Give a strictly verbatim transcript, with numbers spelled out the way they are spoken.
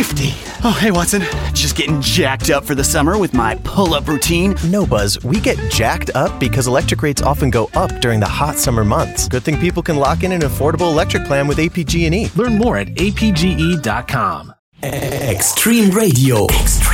fifty. Oh, hey, Watson. Just getting jacked up for the summer with my pull-up routine. No, Buzz. We get jacked up because electric rates often go up during the hot summer months. Good thing people can lock in an affordable electric plan with A P G and E. Learn more at A P G E dot com. Extreme Radio. Extreme.